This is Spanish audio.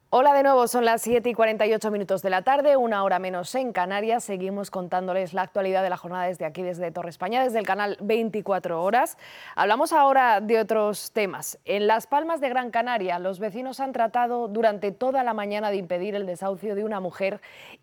Hola de nuevo, son las 7:48 de la tarde, una hora menos en Canarias. Seguimos contándoles la actualidad de la jornada desde aquí, desde Torre España, desde el canal 24 Horas. Hablamos ahora de otros temas. En Las Palmas de Gran Canaria, los vecinos han tratado durante toda la mañana de impedir el desahucio de una mujer